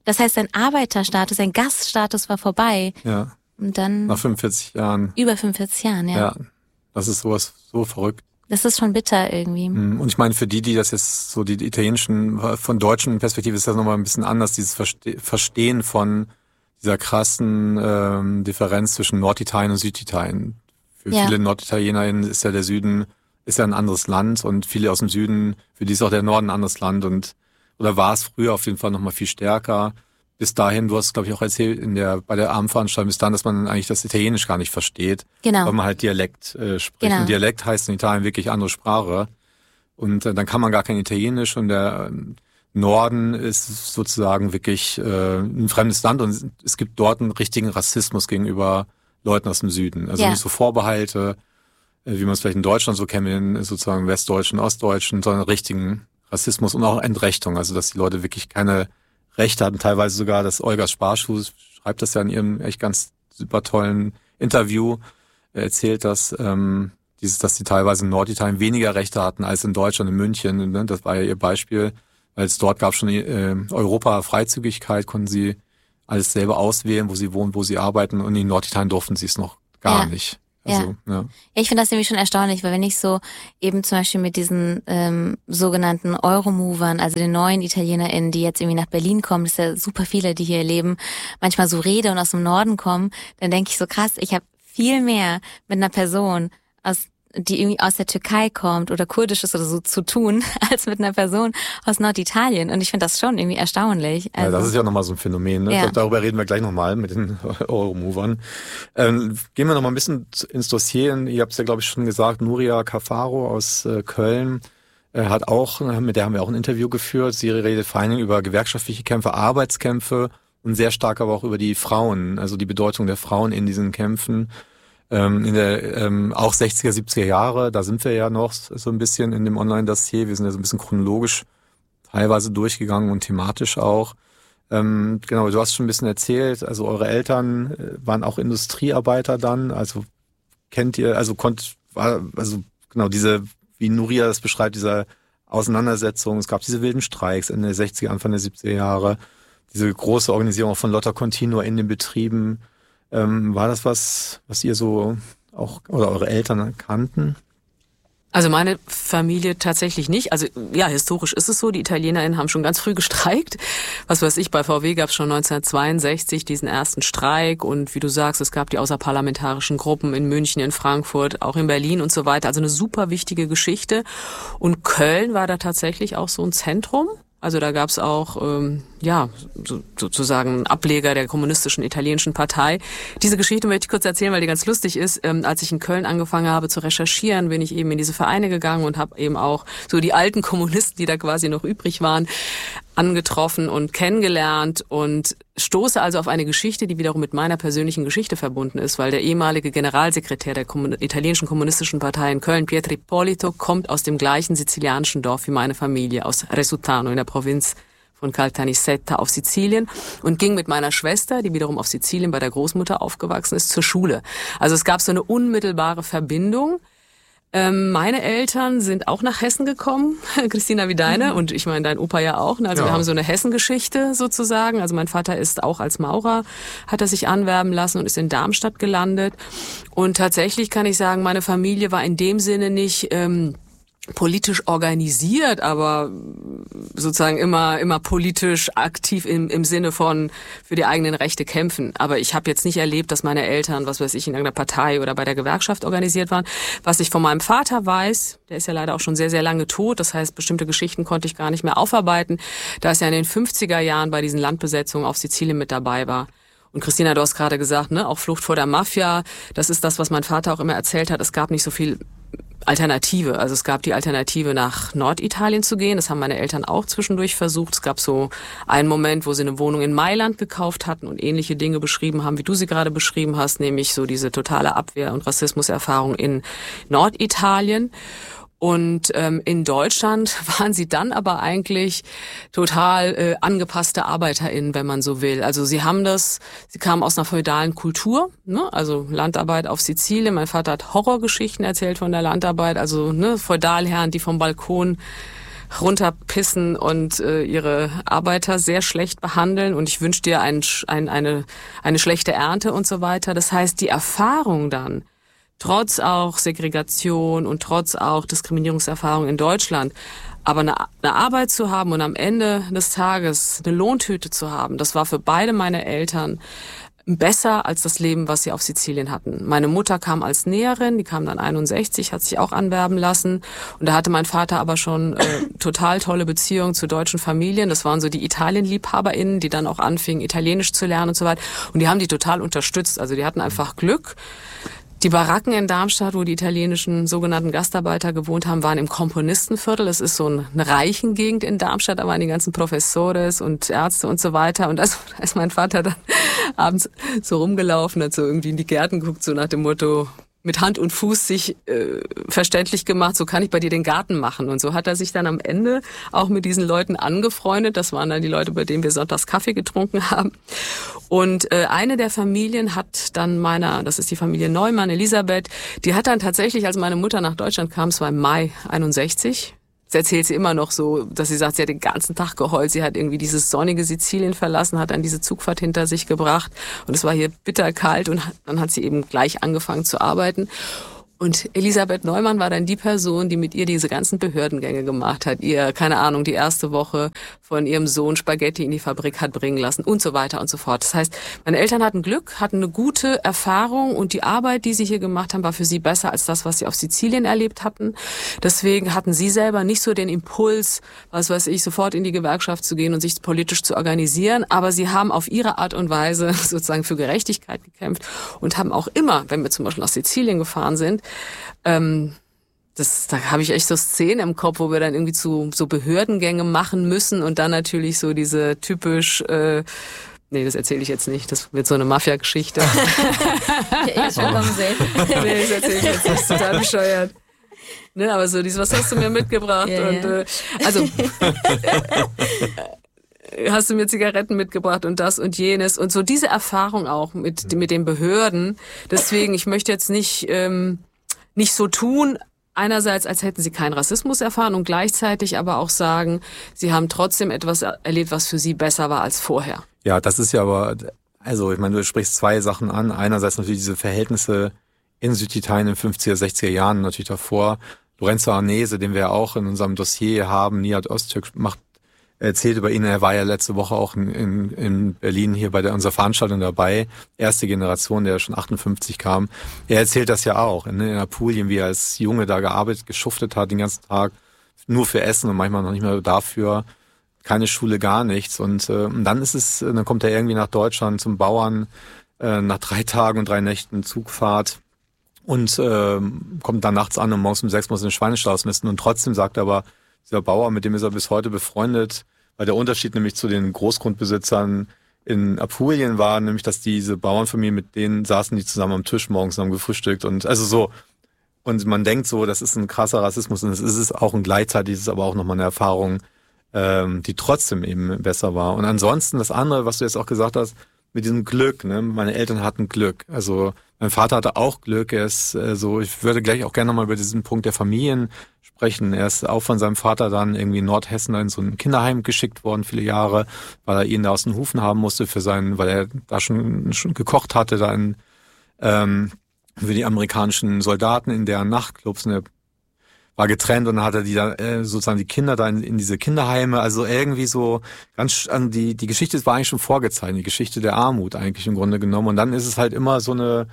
Das heißt, dein Arbeiterstatus, dein Gaststatus war vorbei. Ja. Und dann... Nach 45 Jahren. Über 45 Jahren, ja. Ja, das ist sowas so verrückt. Das ist schon bitter irgendwie. Und ich meine, für die das jetzt so die italienischen, von deutschen Perspektive ist das nochmal ein bisschen anders, dieses Verstehen von dieser krassen Differenz zwischen Norditalien und Süditalien. Für viele NorditalienerInnen ist ja der Süden ist ja ein anderes Land und viele aus dem Süden, für die ist auch der Norden ein anderes Land oder war es früher auf jeden Fall nochmal viel stärker. Bis dahin, du hast glaube ich auch erzählt bei der Abendveranstaltung, bis dahin, dass man eigentlich das Italienisch gar nicht versteht, weil man halt Dialekt spricht. Genau. Und Dialekt heißt in Italien wirklich andere Sprache und dann kann man gar kein Italienisch und der Norden ist sozusagen wirklich ein fremdes Land und es gibt dort einen richtigen Rassismus gegenüber Leuten aus dem Süden. Also nicht so Vorbehalte, wie man es vielleicht in Deutschland so kennt, in sozusagen Westdeutschen, Ostdeutschen, sondern richtigen Rassismus und auch Entrechtung. Also dass die Leute wirklich keine Rechte hatten. Teilweise sogar, dass Olga Sparschuh schreibt das ja in ihrem echt ganz super tollen Interview, erzählt, dass die teilweise in Norditalien weniger Rechte hatten als in Deutschland, in München. Ne? Das war ja ihr Beispiel. Weil es dort gab schon Europa-Freizügigkeit, konnten sie alles selber auswählen, wo sie wohnen, wo sie arbeiten und in Norditalien durften sie es noch gar nicht. Also, ja. Ich finde das nämlich schon erstaunlich, weil wenn ich so eben zum Beispiel mit diesen sogenannten Euromovern, also den neuen ItalienerInnen, die jetzt irgendwie nach Berlin kommen, das ist ja super viele, die hier leben, manchmal so rede und aus dem Norden kommen, dann denke ich so krass, ich habe viel mehr mit einer Person die irgendwie aus der Türkei kommt oder kurdisch ist oder so zu tun, als mit einer Person aus Norditalien. Und ich finde das schon irgendwie erstaunlich. Also, ja, das ist ja nochmal so ein Phänomen. Ne? Ja. Ich glaube, darüber reden wir gleich nochmal mit den Euromovern. Gehen wir nochmal ein bisschen ins Dossier. Ihr habt es ja, glaube ich, schon gesagt, Nuria Cafaro aus Köln hat auch, mit der haben wir auch ein Interview geführt. Sie redet vor allem über gewerkschaftliche Kämpfe, Arbeitskämpfe und sehr stark aber auch über die Frauen, also die Bedeutung der Frauen in diesen Kämpfen. In der auch 60er, 70er Jahre, da sind wir ja noch so ein bisschen in dem Online-Dossier, wir sind ja so ein bisschen chronologisch teilweise durchgegangen und thematisch auch. Genau, du hast schon ein bisschen erzählt, also eure Eltern waren auch Industriearbeiter dann, also kennt ihr, genau diese, wie Nuria das beschreibt, diese Auseinandersetzung, es gab diese wilden Streiks Ende der 60er, Anfang der 70er Jahre, diese große Organisierung von Lotta Continua in den Betrieben. War das was ihr so auch oder eure Eltern kannten? Also meine Familie tatsächlich nicht. Also ja, historisch ist es so, die ItalienerInnen haben schon ganz früh gestreikt. Was weiß ich, bei VW gab es schon 1962 diesen ersten Streik und wie du sagst, es gab die außerparlamentarischen Gruppen in München, in Frankfurt, auch in Berlin und so weiter. Also eine super wichtige Geschichte. Und Köln war da tatsächlich auch so ein Zentrum. Also da gab's auch sozusagen einen Ableger der kommunistischen italienischen Partei. Diese Geschichte möchte ich kurz erzählen, weil die ganz lustig ist. Als ich in Köln angefangen habe zu recherchieren, bin ich eben in diese Vereine gegangen und habe eben auch so die alten Kommunisten, die da quasi noch übrig waren, angetroffen und kennengelernt und stoße also auf eine Geschichte, die wiederum mit meiner persönlichen Geschichte verbunden ist, weil der ehemalige Generalsekretär der italienischen kommunistischen Partei in Köln, Pietro Ippolito, kommt aus dem gleichen sizilianischen Dorf wie meine Familie, aus Resultano in der Provinz von Caltanissetta auf Sizilien und ging mit meiner Schwester, die wiederum auf Sizilien bei der Großmutter aufgewachsen ist, zur Schule. Also es gab so eine unmittelbare Verbindung. Meine Eltern sind auch nach Hessen gekommen, Christina wie deine, und ich meine dein Opa ja auch. Also wir haben so eine Hessengeschichte sozusagen. Also mein Vater ist auch als Maurer, hat er sich anwerben lassen und ist in Darmstadt gelandet. Und tatsächlich kann ich sagen, meine Familie war in dem Sinne nicht politisch organisiert, aber sozusagen immer politisch aktiv im Sinne von für die eigenen Rechte kämpfen. Aber ich habe jetzt nicht erlebt, dass meine Eltern, was weiß ich, in irgendeiner Partei oder bei der Gewerkschaft organisiert waren. Was ich von meinem Vater weiß, der ist ja leider auch schon sehr, sehr lange tot, das heißt, bestimmte Geschichten konnte ich gar nicht mehr aufarbeiten, da es ja in den 50er Jahren bei diesen Landbesetzungen auf Sizilien mit dabei war. Und Christina, du hast gerade gesagt, ne, auch Flucht vor der Mafia, das ist das, was mein Vater auch immer erzählt hat. Es gab nicht so viel Alternative. Also es gab die Alternative, nach Norditalien zu gehen. Das haben meine Eltern auch zwischendurch versucht. Es gab so einen Moment, wo sie eine Wohnung in Mailand gekauft hatten und ähnliche Dinge beschrieben haben, wie du sie gerade beschrieben hast, nämlich so diese totale Abwehr- und Rassismuserfahrung in Norditalien. Und in Deutschland waren sie dann aber eigentlich total angepasste ArbeiterInnen, wenn man so will. Also sie kamen aus einer feudalen Kultur, ne? Also Landarbeit auf Sizilien. Mein Vater hat Horrorgeschichten erzählt von der Landarbeit, also ne, Feudalherren, die vom Balkon runterpissen und ihre Arbeiter sehr schlecht behandeln und ich wünsche dir eine schlechte Ernte und so weiter. Das heißt, die Erfahrung dann, trotz auch Segregation und trotz auch Diskriminierungserfahrung in Deutschland, aber eine Arbeit zu haben und am Ende des Tages eine Lohntüte zu haben, das war für beide meine Eltern besser als das Leben, was sie auf Sizilien hatten. Meine Mutter kam als Näherin, die kam dann 61, hat sich auch anwerben lassen. Und da hatte mein Vater aber schon total tolle Beziehungen zu deutschen Familien. Das waren so die Italien-LiebhaberInnen, die dann auch anfingen, Italienisch zu lernen und so weiter. Und die haben die total unterstützt. Also die hatten einfach Glück. Die Baracken in Darmstadt, wo die italienischen sogenannten Gastarbeiter gewohnt haben, waren im Komponistenviertel. Das ist so eine Reichengegend in Darmstadt, da waren die ganzen Professores und Ärzte und so weiter. Und da ist mein Vater dann abends so rumgelaufen, hat so irgendwie in die Gärten geguckt, so nach dem Motto, mit Hand und Fuß sich verständlich gemacht, so kann ich bei dir den Garten machen. Und so hat er sich dann am Ende auch mit diesen Leuten angefreundet. Das waren dann die Leute, bei denen wir sonntags Kaffee getrunken haben. Und eine der Familien hat dann das ist die Familie Neumann, Elisabeth, die hat dann tatsächlich, als meine Mutter nach Deutschland kam, es war im Mai 61, das erzählt sie immer noch so, dass sie sagt, sie hat den ganzen Tag geheult. Sie hat irgendwie dieses sonnige Sizilien verlassen, hat dann diese Zugfahrt hinter sich gebracht. Und es war hier bitterkalt und dann hat sie eben gleich angefangen zu arbeiten. Und Elisabeth Neumann war dann die Person, die mit ihr diese ganzen Behördengänge gemacht hat. Ihr, keine Ahnung, die erste Woche von ihrem Sohn Spaghetti in die Fabrik hat bringen lassen und so weiter und so fort. Das heißt, meine Eltern hatten Glück, hatten eine gute Erfahrung und die Arbeit, die sie hier gemacht haben, war für sie besser als das, was sie auf Sizilien erlebt hatten. Deswegen hatten sie selber nicht so den Impuls, was weiß ich, sofort in die Gewerkschaft zu gehen und sich politisch zu organisieren. Aber sie haben auf ihre Art und Weise sozusagen für Gerechtigkeit gekämpft und haben auch immer, wenn wir zum Beispiel nach Sizilien gefahren sind, da habe ich echt so Szenen im Kopf, wo wir dann irgendwie so Behördengänge machen müssen und dann natürlich so diese typisch, nee, das erzähle ich jetzt nicht, das wird so eine Mafia-Geschichte. Ja, schon kommen sehen. Nee, das erzähle ich jetzt nicht, das ist total bescheuert. Ne, aber so dieses, was hast du mir mitgebracht? Ja, und also hast du mir Zigaretten mitgebracht und das und jenes und so diese Erfahrung auch mit den Behörden. Deswegen, ich möchte jetzt nicht so tun, einerseits, als hätten sie keinen Rassismus erfahren und gleichzeitig aber auch sagen, sie haben trotzdem etwas erlebt, was für sie besser war als vorher. Ja, das ist ja aber, also ich meine, du sprichst zwei Sachen an. Einerseits natürlich diese Verhältnisse in Süditalien in den 50er, 60er Jahren, natürlich davor. Lorenzo Arnese, den wir ja auch in unserem Dossier haben, Nihat Öztürk erzählt über ihn, er war ja letzte Woche auch in Berlin hier bei unserer Veranstaltung dabei, erste Generation, der schon 58 kam. Er erzählt das ja auch, in Apulien, wie er als Junge da gearbeitet, geschuftet hat den ganzen Tag, nur für Essen und manchmal noch nicht mehr dafür, keine Schule, gar nichts. Und dann kommt er irgendwie nach Deutschland zum Bauern, nach 3 Tagen und 3 Nächten Zugfahrt und kommt dann nachts an und morgens um 6 muss er den Schweinestall ausmisten und trotzdem sagt er aber, dieser Bauer, mit dem ist er bis heute befreundet, weil der Unterschied nämlich zu den Großgrundbesitzern in Apulien war, nämlich, dass diese Bauernfamilie, mit denen saßen die zusammen am Tisch morgens und haben gefrühstückt und also so. Und man denkt so, das ist ein krasser Rassismus und es ist auch gleichzeitig ist es aber auch nochmal eine Erfahrung, die trotzdem eben besser war. Und ansonsten das andere, was du jetzt auch gesagt hast, mit diesem Glück, ne? Meine Eltern hatten Glück. Also mein Vater hatte auch Glück. Er ist ich würde gleich auch gerne nochmal über diesen Punkt der Familien sprechen. Er ist auch von seinem Vater dann irgendwie in Nordhessen in so ein Kinderheim geschickt worden, viele Jahre, weil er ihn da aus den Hufen haben musste weil er da schon gekocht hatte, da für die amerikanischen Soldaten in deren Nachtclubs. Und er war getrennt und dann hat er sozusagen die Kinder da in diese Kinderheime, also irgendwie so ganz, die Geschichte war eigentlich schon vorgezeichnet, die Geschichte der Armut eigentlich im Grunde genommen. Und dann ist es halt immer so eine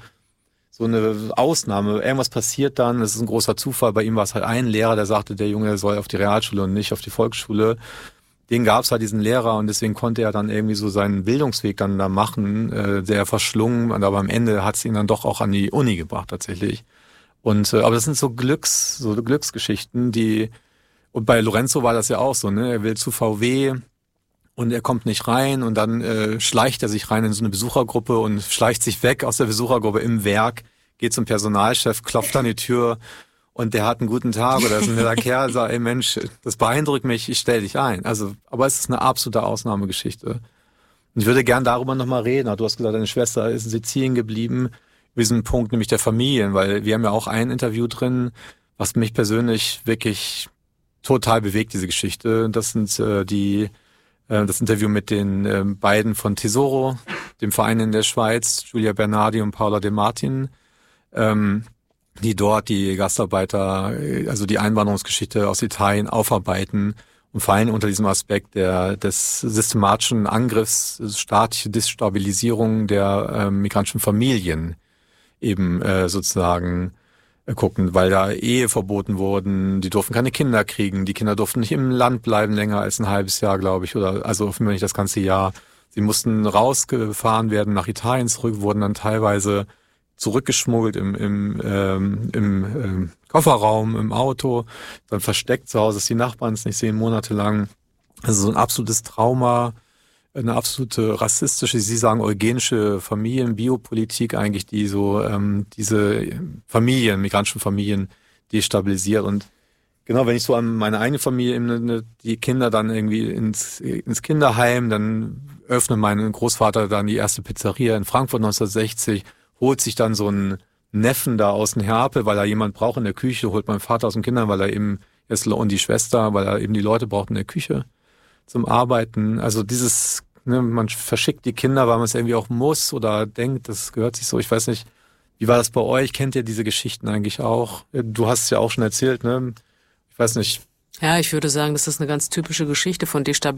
Ausnahme. Irgendwas passiert dann, das ist ein großer Zufall. Bei ihm war es halt ein Lehrer, der sagte, der Junge soll auf die Realschule und nicht auf die Volksschule. Den gab es halt, diesen Lehrer, und deswegen konnte er dann irgendwie so seinen Bildungsweg dann da machen, sehr verschlungen, aber am Ende hat es ihn dann doch auch an die Uni gebracht tatsächlich. Und aber das sind so Glücksgeschichten, und bei Lorenzo war das ja auch so, ne? Er will zu VW und er kommt nicht rein und dann schleicht er sich rein in so eine Besuchergruppe und schleicht sich weg aus der Besuchergruppe im Werk, geht zum Personalchef, klopft an die Tür und der hat einen guten Tag oder ist ein netter Kerl, sagt, ey Mensch, das beeindruckt mich, ich stell dich ein. Also, aber es ist eine absolute Ausnahmegeschichte. Und ich würde gern darüber nochmal reden. Du hast gesagt, deine Schwester ist in Sizilien geblieben, über diesen Punkt, nämlich der Familien, weil wir haben ja auch ein Interview drin, was mich persönlich wirklich total bewegt, diese Geschichte. Das sind das Interview mit den beiden von Tesoro, dem Verein in der Schweiz, Julia Bernardi und Paula De Martin, die dort die Gastarbeiter, also die Einwanderungsgeschichte aus Italien aufarbeiten und vor allem unter diesem Aspekt des systematischen Angriffs, staatliche Destabilisierung der migrantischen Familien eben sozusagen gucken, weil da Ehe verboten wurden, die durften keine Kinder kriegen, die Kinder durften nicht im Land bleiben länger als ein halbes Jahr, glaube ich, oder also auf jeden Fall nicht das ganze Jahr. Sie mussten rausgefahren werden, nach Italien zurück, wurden dann teilweise zurückgeschmuggelt im Kofferraum, im Auto, dann versteckt zu Hause, dass die Nachbarn es nicht sehen, monatelang. Also so ein absolutes Trauma, eine absolute rassistische, Sie sagen eugenische Familienbiopolitik eigentlich, die so diese Familien, migrantischen Familien destabilisiert. Und genau, wenn ich so an meine eigene Familie, die Kinder dann irgendwie ins Kinderheim, dann öffnet mein Großvater dann die erste Pizzeria in Frankfurt 1960, holt sich dann so einen Neffen da aus dem Herpe, weil er jemand braucht in der Küche, holt mein Vater aus dem Kindern, weil er eben und die Schwester, weil er eben die Leute braucht in der Küche zum Arbeiten. Also dieses, man verschickt die Kinder, weil man es irgendwie auch muss oder denkt, das gehört sich so. Ich weiß nicht, wie war das bei euch? Kennt ihr diese Geschichten eigentlich auch? Du hast es ja auch schon erzählt, ne? Ich weiß nicht. Ja, ich würde sagen, das ist eine ganz typische Geschichte von Destabilisierung.